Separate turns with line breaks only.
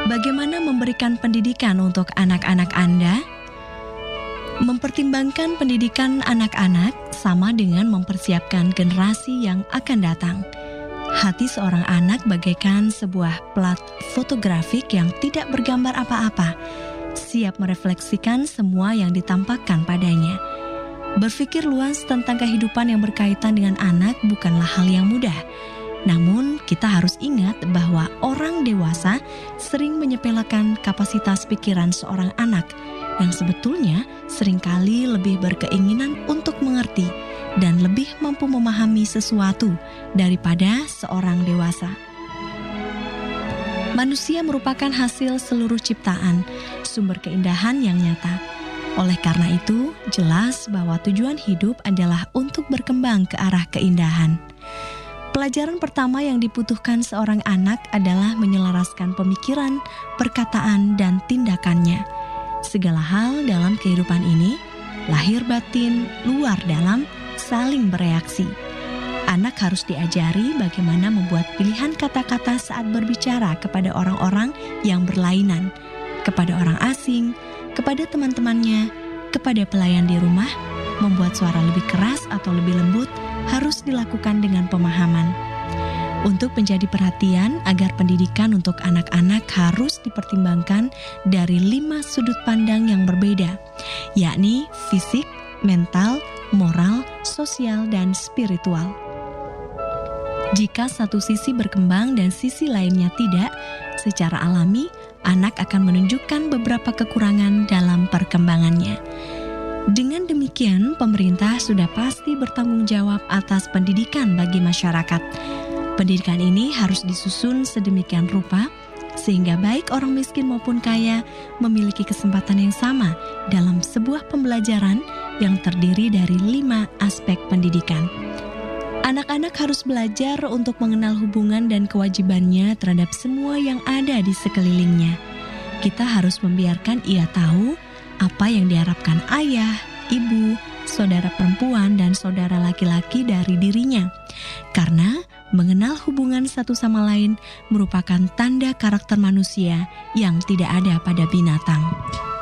Bagaimana memberikan pendidikan untuk anak-anak Anda? Mempertimbangkan pendidikan anak-anak sama dengan mempersiapkan generasi yang akan datang. Hati seorang anak bagaikan sebuah plat fotografik yang tidak bergambar apa-apa, siap merefleksikan semua yang ditampakkan padanya. Berpikir luas tentang kehidupan yang berkaitan dengan anak bukanlah hal yang mudah. Namun, kita harus ingat bahwa orang dewasa sering menyepelekan kapasitas pikiran seorang anak yang sebetulnya seringkali lebih berkeinginan untuk mengerti dan lebih mampu memahami sesuatu daripada seorang dewasa. Manusia merupakan hasil seluruh ciptaan, sumber keindahan yang nyata. Oleh karena itu, jelas bahwa tujuan hidup adalah untuk berkembang ke arah keindahan. Pelajaran pertama yang dibutuhkan seorang anak adalah menyelaraskan pemikiran, perkataan, dan tindakannya. Segala hal dalam kehidupan ini, lahir batin, luar dalam, saling bereaksi. Anak harus diajari bagaimana membuat pilihan kata-kata saat berbicara kepada orang-orang yang berlainan, kepada orang asing, kepada teman-temannya, kepada pelayan di rumah. Membuat suara lebih keras atau lebih lembut harus dilakukan dengan pemahaman. Untuk menjadi perhatian agar pendidikan untuk anak-anak harus dipertimbangkan dari 5 sudut pandang yang berbeda, yakni fisik, mental, moral, sosial, dan spiritual. Jika satu sisi berkembang dan sisi lainnya tidak, secara alami anak akan menunjukkan beberapa kekurangan dalam perkembangannya. Dengan demikian, pemerintah sudah pasti bertanggung jawab atas pendidikan bagi masyarakat. Pendidikan ini harus disusun sedemikian rupa sehingga baik orang miskin maupun kaya memiliki kesempatan yang sama dalam sebuah pembelajaran yang terdiri dari 5 aspek pendidikan. Anak-anak harus belajar untuk mengenal hubungan dan kewajibannya terhadap semua yang ada di sekelilingnya. Kita harus membiarkan ia tahu apa yang diharapkan ayah, ibu, saudara perempuan, dan saudara laki-laki dari dirinya. Karena mengenal hubungan satu sama lain merupakan tanda karakter manusia yang tidak ada pada binatang.